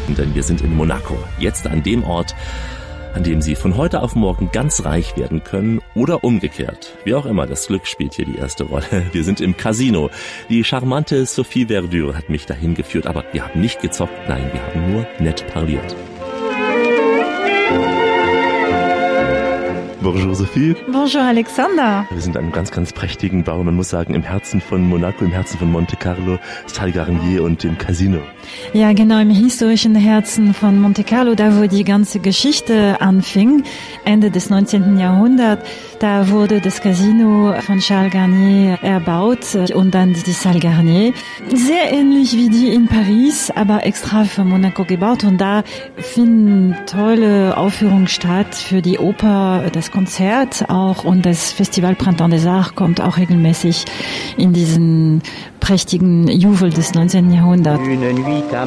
Denn wir sind in Monaco, jetzt an dem Ort, an dem Sie von heute auf morgen ganz reich werden können oder umgekehrt. Wie auch immer, das Glück spielt hier die erste Rolle. Wir sind im Casino. Die charmante Sophie Verdure hat mich dahin geführt, aber wir haben nicht gezockt, nein, wir haben nur nett parliert. Bonjour Sophie. Bonjour Alexander. Wir sind an einem ganz, ganz prächtigen Bau, man muss sagen, im Herzen von Monaco, im Herzen von Monte Carlo, Salle Garnier und dem Casino. Ja, genau, im historischen Herzen von Monte Carlo, da wo die ganze Geschichte anfing, Ende des 19. Jahrhunderts, da wurde das Casino von Charles Garnier erbaut und dann die Salle Garnier. Sehr ähnlich wie die in Paris, aber extra für Monaco gebaut und da finden tolle Aufführungen statt für die Oper, das Konzert auch und das Festival Printemps des Arts kommt auch regelmäßig in diesen prächtigen Juwel des 19. Jahrhunderts.